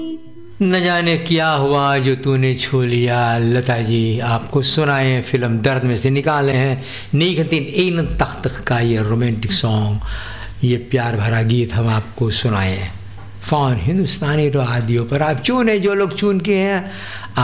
न जाने क्या हुआ जो तूने छू लिया, लता जी आपको सुनाए फिल्म दर्द में से निकाले हैं नीकतीन इन तख्त का ये रोमांटिक सॉन्ग, ये प्यार भरा गीत हम आपको सुनाए फ़ौन हिंदुस्तानी रेडियो पर। आप चुने जो लोग चुन के हैं